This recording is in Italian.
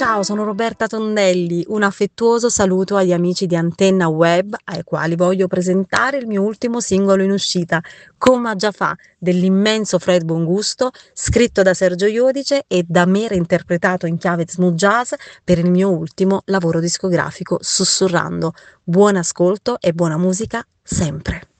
Ciao, sono Roberta Tondelli. Un affettuoso saluto agli amici di Antenna Web, ai quali voglio presentare il mio ultimo singolo in uscita, Coma già fa, dell'immenso Fred Bongusto, scritto da Sergio Iodice e da me reinterpretato in chiave smooth jazz per il mio ultimo lavoro discografico, Sussurrando. Buon ascolto e buona musica sempre.